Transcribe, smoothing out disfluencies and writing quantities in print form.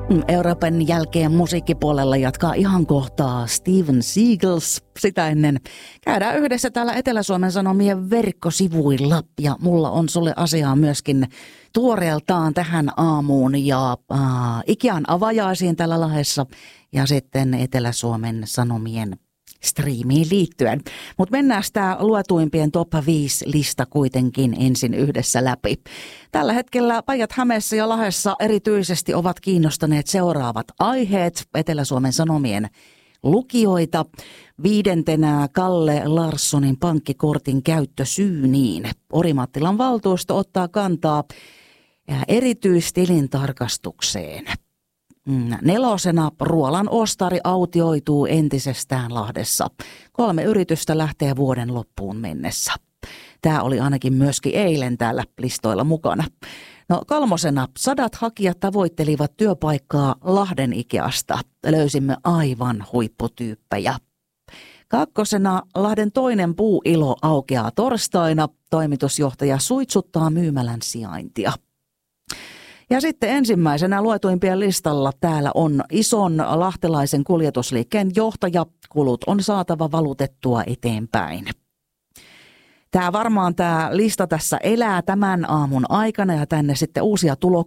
Euroopan jälkeen musiikkipuolella jatkaa ihan kohtaa Steven Seagals. Sitä ennen käydään yhdessä täällä Etelä-Suomen Sanomien verkkosivuilla. Ja mulla on sulle asiaa myöskin tuoreeltaan tähän aamuun ja Ikean avajaisiin tällä Lahdessa ja sitten Etelä-Suomen Sanomien striimiin liittyen. Mutta mennään tämä luetuimpien top 5 lista kuitenkin ensin yhdessä läpi. Tällä hetkellä Päijät-Hämeessä ja Lahdessa erityisesti ovat kiinnostaneet seuraavat aiheet Etelä-Suomen Sanomien lukijoita. 5. Kalle Larssonin pankkikortin käyttösyyniin. Orimattilan valtuusto ottaa kantaa erityistilintarkastukseen. 4. Ruolan ostari autioituu entisestään Lahdessa. 3 yritystä lähtee vuoden loppuun mennessä. Tämä oli ainakin myöskin eilen täällä listoilla mukana. 3. 100 hakijat tavoittelivat työpaikkaa Lahden Ikeasta. Löysimme aivan huipputyyppejä. 2. Lahden toinen puuilo aukeaa torstaina. Toimitusjohtaja suitsuttaa myymälän sijaintia. Ja sitten ensimmäisenä luetuimpien listalla täällä on ison lahtelaisen kuljetusliikkeen johtaja. Kulut on saatava valutettua eteenpäin. Tämä lista tässä elää tämän aamun aikana ja tänne sitten uusia